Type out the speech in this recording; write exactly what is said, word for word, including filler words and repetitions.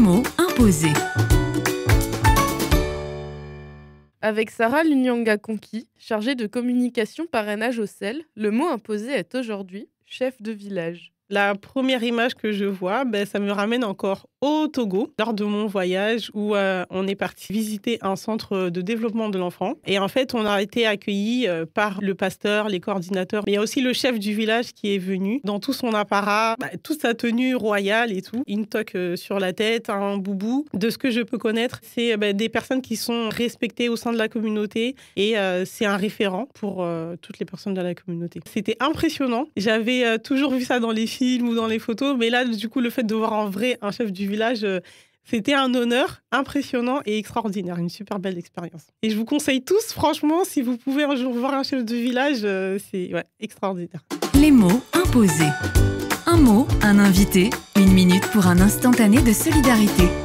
mots imposés. Avec Sarah Lunyanga-Konki, chargée de communication parrainage au sel, le mot imposé est aujourd'hui chef de village. La première image que je vois, ben, ça me ramène encore au Togo, lors de mon voyage où euh, on est parti visiter un centre de développement de l'enfant. Et en fait, on a été accueillis euh, par le pasteur, les coordinateurs. Mais il y a aussi le chef du village qui est venu dans tout son apparat, bah, toute sa tenue royale et tout. Une toque euh, sur la tête, un boubou. De ce que je peux connaître, c'est bah, des personnes qui sont respectées au sein de la communauté et euh, c'est un référent pour euh, toutes les personnes de la communauté. C'était impressionnant. J'avais euh, toujours vu ça dans les films ou dans les photos, mais là, du coup, le fait de voir en vrai un chef du village, euh, c'était un honneur impressionnant et extraordinaire, une super belle expérience. Et je vous conseille tous, franchement, si vous pouvez un jour voir un chef de village, euh, c'est ouais, extraordinaire. Les mots imposés. Un mot, un invité, une minute pour un instantané de solidarité.